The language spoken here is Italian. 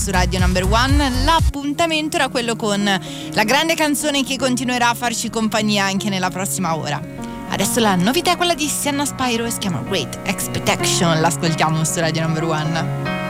su Radio Number One. L'appuntamento era quello con la grande canzone che continuerà a farci compagnia anche nella prossima ora. Adesso la novità è quella di Sienna Spyro e si chiama Great Expectation. L'ascoltiamo su Radio Number One.